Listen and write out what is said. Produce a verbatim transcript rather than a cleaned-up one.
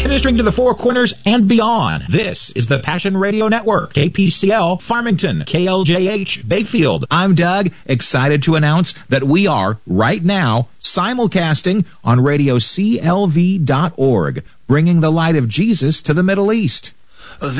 ministering to the Four Corners and beyond. This is the Passion Radio Network, K P C L, Farmington, K L J H, Bayfield. I'm Doug, excited to announce that we are, right now, simulcasting on radio C L V dot org, bringing the light of Jesus to the Middle East.